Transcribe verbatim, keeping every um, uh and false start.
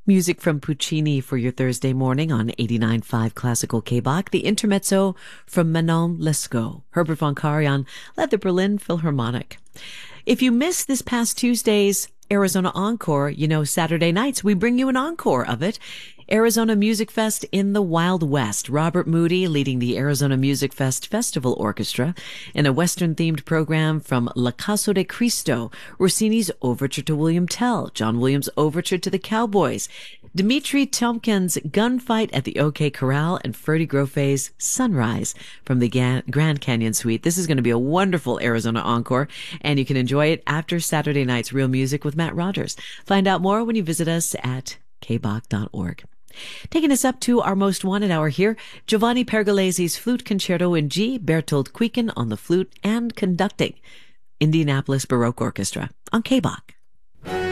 Music from Puccini for your Thursday morning on eighty-nine point five Classical K-Bach. The intermezzo from Manon Lescaut. Herbert von Karajan led the Berlin Philharmonic. If you missed this past Tuesday's Arizona Encore, you know Saturday nights we bring you an encore of it. Arizona Music Fest in the Wild West. Robert Moody leading the Arizona Music Fest Festival Orchestra in a Western-themed program from La Caso de Cristo, Rossini's Overture to William Tell, John Williams' Overture to the Cowboys, Dmitri Tiomkin's Gunfight at the OK Corral, and Freddie Groffe's Sunrise from the Grand Canyon Suite. This is going to be a wonderful Arizona Encore, and you can enjoy it after Saturday night's Real Music with Matt Rogers. Find out more when you visit us at k bach dot org. Taking us up to our most wanted hour here, Giovanni Pergolesi's Flute Concerto in G, Bertold Quicken on the flute and conducting Indianapolis Baroque Orchestra on K-Bach.